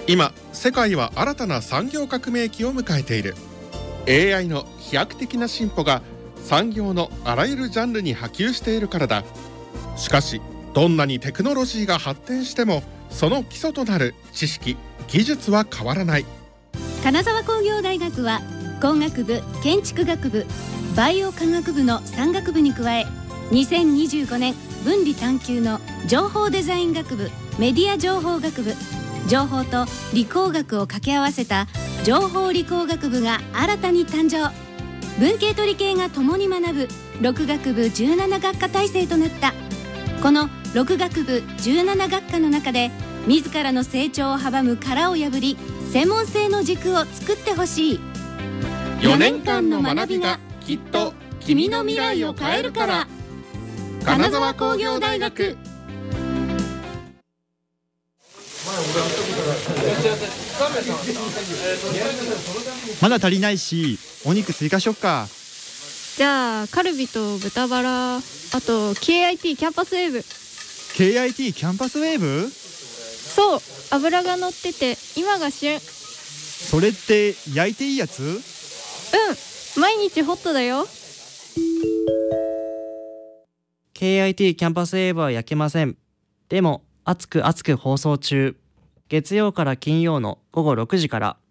今世界は新たな産業革命期を迎えている。 AI の飛躍的な進歩が産業のあらゆるジャンルに波及しているからだ。しかしどんなにテクノロジーが発展してもその基礎となる知識・技術は変わらない。 金沢工業大学は工学部、建築学部、バイオ科学部の3学部に加え、2025年分離探究の情報デザイン学部、メディア情報学部、情報と理工学を掛け合わせた情報理工学部が新たに誕生。文系と理系が共に学ぶ6学部17学科体制となった。この6学部17学科の中で自らの成長を阻む殻を破り、専門性の軸を作ってほしい。 4年間の学びがきっと君の未来を変えるから。金沢工業大学。 まだ足りないし、お肉追加しよっか。 じゃあカルビと豚バラ、あと KIT キャンパスウェーブ。 KIT キャンパスウェーブ？ そう、油が乗ってて今が旬。 それって焼いていいやつ？ うん、毎日ホットだよ。 KIT キャンパスウェーブは焼けません。でも熱く熱く放送中。月曜から金曜の午後6時から。